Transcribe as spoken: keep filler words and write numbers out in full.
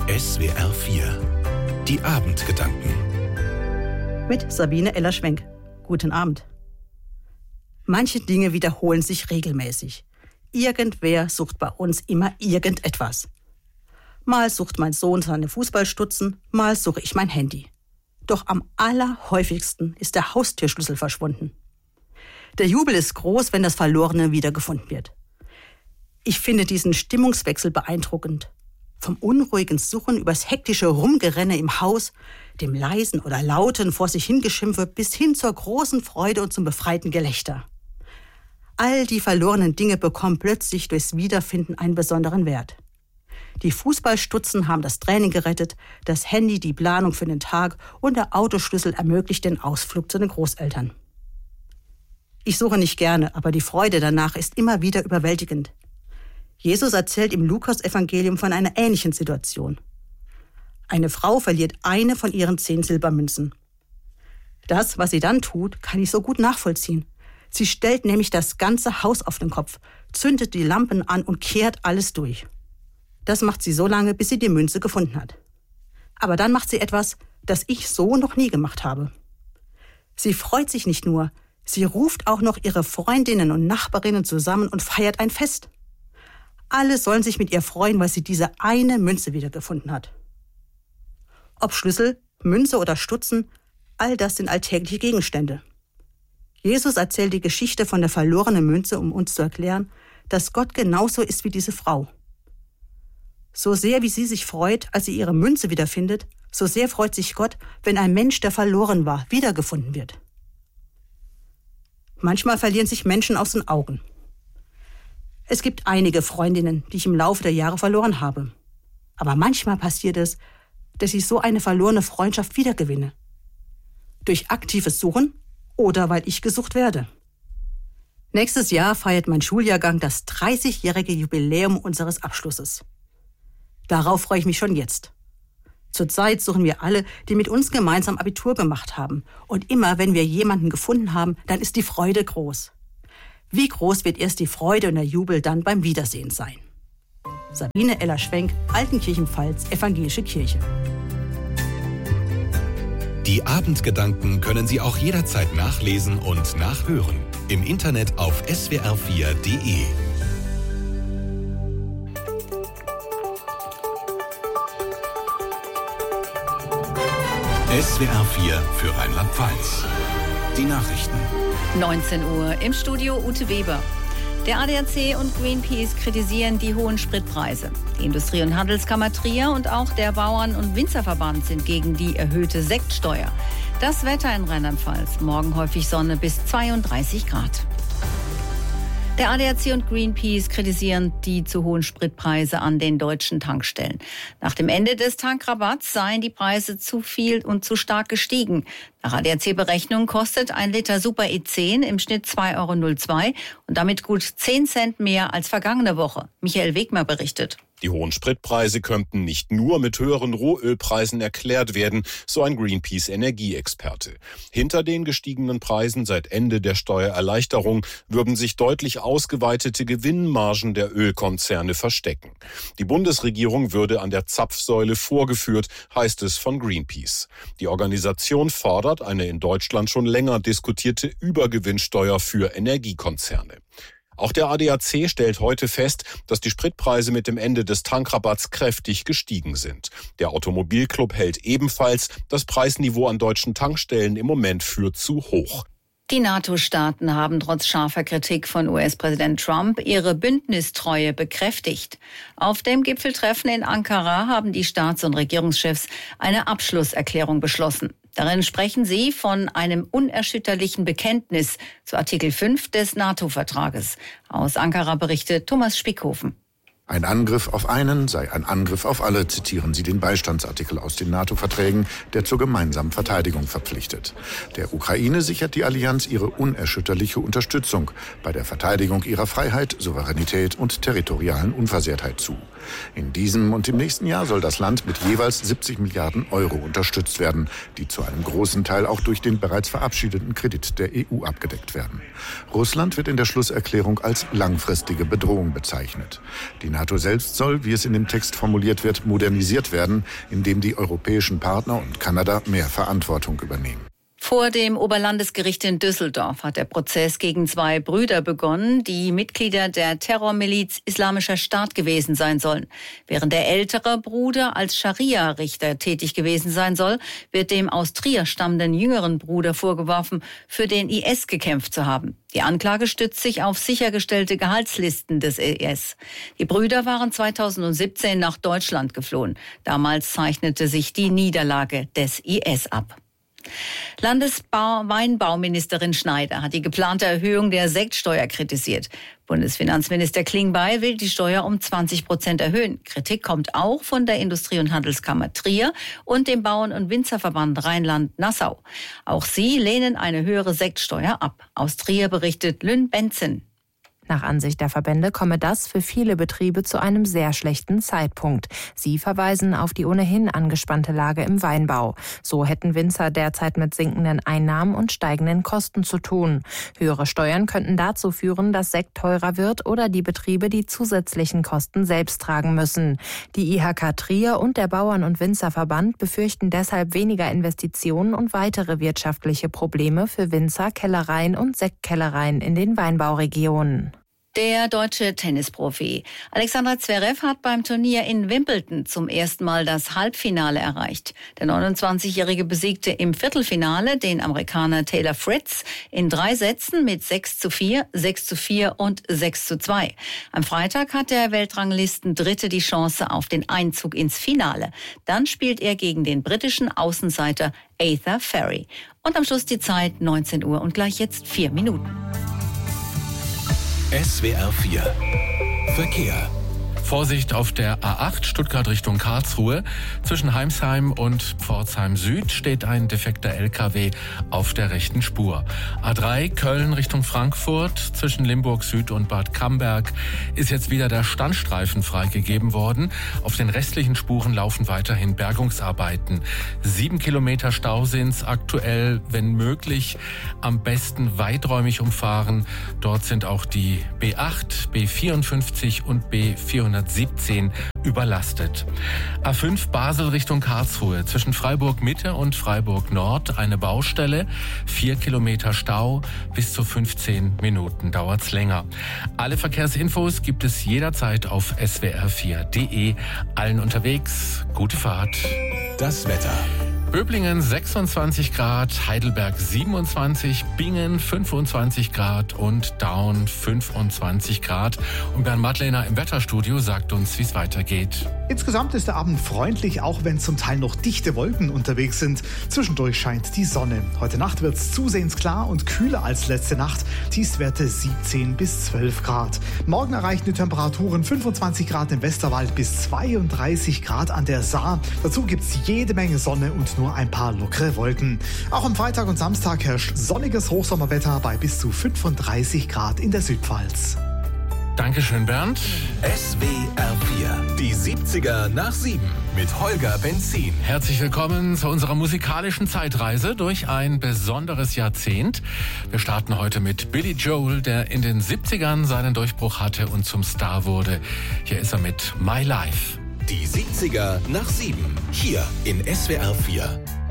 S W R vier. Die Abendgedanken. Mit Sabine Eller-Schwenk. Guten Abend. Manche Dinge wiederholen sich regelmäßig. Irgendwer sucht bei uns immer irgendetwas. Mal sucht mein Sohn seine Fußballstutzen, mal suche ich mein Handy. Doch am allerhäufigsten ist der Haustürschlüssel verschwunden. Der Jubel ist groß, wenn das Verlorene wiedergefunden wird. Ich finde diesen Stimmungswechsel beeindruckend. Vom unruhigen Suchen übers hektische Rumgerenne im Haus, dem leisen oder lauten vor sich hingeschimpfe bis hin zur großen Freude und zum befreiten Gelächter. All die verlorenen Dinge bekommen plötzlich durchs Wiederfinden einen besonderen Wert. Die Fußballstutzen haben das Training gerettet, das Handy die Planung für den Tag und der Autoschlüssel ermöglicht den Ausflug zu den Großeltern. Ich suche nicht gerne, aber die Freude danach ist immer wieder überwältigend. Jesus erzählt im Lukas-Evangelium von einer ähnlichen Situation. Eine Frau verliert eine von ihren zehn Silbermünzen. Das, was sie dann tut, kann ich so gut nachvollziehen. Sie stellt nämlich das ganze Haus auf den Kopf, zündet die Lampen an und kehrt alles durch. Das macht sie so lange, bis sie die Münze gefunden hat. Aber dann macht sie etwas, das ich so noch nie gemacht habe. Sie freut sich nicht nur, sie ruft auch noch ihre Freundinnen und Nachbarinnen zusammen und feiert ein Fest. Alle sollen sich mit ihr freuen, weil sie diese eine Münze wiedergefunden hat. Ob Schlüssel, Münze oder Stutzen, all das sind alltägliche Gegenstände. Jesus erzählt die Geschichte von der verlorenen Münze, um uns zu erklären, dass Gott genauso ist wie diese Frau. So sehr wie sie sich freut, als sie ihre Münze wiederfindet, so sehr freut sich Gott, wenn ein Mensch, der verloren war, wiedergefunden wird. Manchmal verlieren sich Menschen aus den Augen. Es gibt einige Freundinnen, die ich im Laufe der Jahre verloren habe. Aber manchmal passiert es, dass ich so eine verlorene Freundschaft wiedergewinne. Durch aktives Suchen oder weil ich gesucht werde. Nächstes Jahr feiert mein Schuljahrgang das dreißigjährige Jubiläum unseres Abschlusses. Darauf freue ich mich schon jetzt. Zurzeit suchen wir alle, die mit uns gemeinsam Abitur gemacht haben. Und immer, wenn wir jemanden gefunden haben, dann ist die Freude groß. Wie groß wird erst die Freude und der Jubel dann beim Wiedersehen sein? Sabine Eller-Schwenk, Altenkirchen-Pfalz, Evangelische Kirche. Die Abendgedanken können Sie auch jederzeit nachlesen und nachhören. Im Internet auf S W R vier Punkt de. S W R vier für Rheinland-Pfalz. Die Nachrichten. neunzehn Uhr im Studio Ute Weber. Der A D A C und Greenpeace kritisieren die hohen Spritpreise. Die Industrie- und Handelskammer Trier und auch der Bauern- und Winzerverband sind gegen die erhöhte Sektsteuer. Das Wetter in Rheinland-Pfalz. Morgen häufig Sonne bis zweiunddreißig Grad. Der A D A C und Greenpeace kritisieren die zu hohen Spritpreise an den deutschen Tankstellen. Nach dem Ende des Tankrabatts seien die Preise zu viel und zu stark gestiegen. Nach A D A C-Berechnung kostet ein Liter Super E zehn im Schnitt zwei Euro null zwei und damit gut zehn Cent mehr als vergangene Woche. Michael Wegmer berichtet. Die hohen Spritpreise könnten nicht nur mit höheren Rohölpreisen erklärt werden, so ein Greenpeace-Energieexperte. Hinter den gestiegenen Preisen seit Ende der Steuererleichterung würden sich deutlich ausgeweitete Gewinnmargen der Ölkonzerne verstecken. Die Bundesregierung würde an der Zapfsäule vorgeführt, heißt es von Greenpeace. Die Organisation fordert eine in Deutschland schon länger diskutierte Übergewinnsteuer für Energiekonzerne. Auch der A D A C stellt heute fest, dass die Spritpreise mit dem Ende des Tankrabatts kräftig gestiegen sind. Der Automobilclub hält ebenfalls das Preisniveau an deutschen Tankstellen im Moment für zu hoch. Die NATO-Staaten haben trotz scharfer Kritik von U S-Präsident Trump ihre Bündnistreue bekräftigt. Auf dem Gipfeltreffen in Ankara haben die Staats- und Regierungschefs eine Abschlusserklärung beschlossen. Darin sprechen sie von einem unerschütterlichen Bekenntnis zu Artikel fünf des NATO-Vertrages. Aus Ankara berichtet Thomas Spickhofen. Ein Angriff auf einen sei ein Angriff auf alle, zitieren Sie den Beistandsartikel aus den NATO-Verträgen, der zur gemeinsamen Verteidigung verpflichtet. Der Ukraine sichert die Allianz ihre unerschütterliche Unterstützung bei der Verteidigung ihrer Freiheit, Souveränität und territorialen Unversehrtheit zu. In diesem und im nächsten Jahr soll das Land mit jeweils siebzig Milliarden Euro unterstützt werden, die zu einem großen Teil auch durch den bereits verabschiedeten Kredit der E U abgedeckt werden. Russland wird in der Schlusserklärung als langfristige Bedrohung bezeichnet. Die NATO selbst soll, wie es in dem Text formuliert wird, modernisiert werden, indem die europäischen Partner und Kanada mehr Verantwortung übernehmen. Vor dem Oberlandesgericht in Düsseldorf hat der Prozess gegen zwei Brüder begonnen, die Mitglieder der Terrormiliz Islamischer Staat gewesen sein sollen. Während der ältere Bruder als Scharia-Richter tätig gewesen sein soll, wird dem aus Trier stammenden jüngeren Bruder vorgeworfen, für den I S gekämpft zu haben. Die Anklage stützt sich auf sichergestellte Gehaltslisten des I S. Die Brüder waren zweitausendsiebzehn nach Deutschland geflohen. Damals zeichnete sich die Niederlage des I S ab. Landesweinbauministerin Schneider hat die geplante Erhöhung der Sektsteuer kritisiert. Bundesfinanzminister Klingbeil will die Steuer um zwanzig Prozent erhöhen. Kritik kommt auch von der Industrie- und Handelskammer Trier und dem Bauern- und Winzerverband Rheinland-Nassau. Auch sie lehnen eine höhere Sektsteuer ab. Aus Trier berichtet Lynn Benzen. Nach Ansicht der Verbände komme das für viele Betriebe zu einem sehr schlechten Zeitpunkt. Sie verweisen auf die ohnehin angespannte Lage im Weinbau. So hätten Winzer derzeit mit sinkenden Einnahmen und steigenden Kosten zu tun. Höhere Steuern könnten dazu führen, dass Sekt teurer wird oder die Betriebe die zusätzlichen Kosten selbst tragen müssen. Die I H K Trier und der Bauern- und Winzerverband befürchten deshalb weniger Investitionen und weitere wirtschaftliche Probleme für Winzer, Kellereien und Sektkellereien in den Weinbauregionen. Der deutsche Tennisprofi Alexander Zverev hat beim Turnier in Wimbledon zum ersten Mal das Halbfinale erreicht. Der neunundzwanzigjährige besiegte im Viertelfinale den Amerikaner Taylor Fritz in drei Sätzen mit sechs zu vier, sechs zu vier und sechs zu zwei. Am Freitag hat der Weltranglistendritte die Chance auf den Einzug ins Finale. Dann spielt er gegen den britischen Außenseiter Arthur Ferry. Und am Schluss die Zeit neunzehn Uhr und gleich jetzt vier Minuten. S W R vier Verkehr. Vorsicht auf der A acht Stuttgart Richtung Karlsruhe. Zwischen Heimsheim und Pforzheim Süd steht ein defekter L K W auf der rechten Spur. A drei Köln Richtung Frankfurt. Zwischen Limburg Süd und Bad Camberg ist jetzt wieder der Standstreifen freigegeben worden. Auf den restlichen Spuren laufen weiterhin Bergungsarbeiten. Sieben Kilometer Stau sind's aktuell, wenn möglich, am besten weiträumig umfahren. Dort sind auch die B acht, B vierundfünfzig und B vierhundertsiebzehn überlastet. A fünf Basel Richtung Karlsruhe. Zwischen Freiburg Mitte und Freiburg Nord eine Baustelle. Vier Kilometer Stau. Bis zu fünfzehn Minuten dauert's länger. Alle Verkehrsinfos gibt es jederzeit auf S W R vier Punkt de. Allen unterwegs. Gute Fahrt. Das Wetter. Böblingen sechsundzwanzig Grad, Heidelberg siebenundzwanzig, Bingen fünfundzwanzig Grad und Daun fünfundzwanzig Grad. Und Bernd Madlener im Wetterstudio sagt uns, wie es weitergeht. Insgesamt ist der Abend freundlich, auch wenn zum Teil noch dichte Wolken unterwegs sind. Zwischendurch scheint die Sonne. Heute Nacht wird es zusehends klar und kühler als letzte Nacht. Tiefstwerte siebzehn bis zwölf Grad. Morgen erreichen die Temperaturen fünfundzwanzig Grad im Westerwald bis zweiunddreißig Grad an der Saar. Dazu gibt es jede Menge Sonne und nur ein paar lockere Wolken. Auch am Freitag und Samstag herrscht sonniges Hochsommerwetter bei bis zu fünfunddreißig Grad in der Südpfalz. Dankeschön, Bernd. S W R vier, die siebziger nach sieben mit Holger Benzin. Herzlich willkommen zu unserer musikalischen Zeitreise durch ein besonderes Jahrzehnt. Wir starten heute mit Billy Joel, der in den siebzigern seinen Durchbruch hatte und zum Star wurde. Hier ist er mit My Life. Die siebziger nach sieben, hier in S W R vier.